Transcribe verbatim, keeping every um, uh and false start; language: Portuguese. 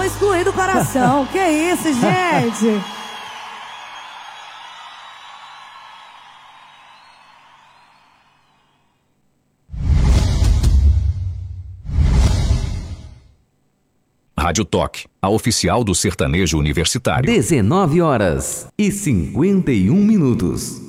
excluir do coração. Que isso, gente? Rádio Toque, a oficial do sertanejo universitário. dezenove horas e cinquenta e um minutos.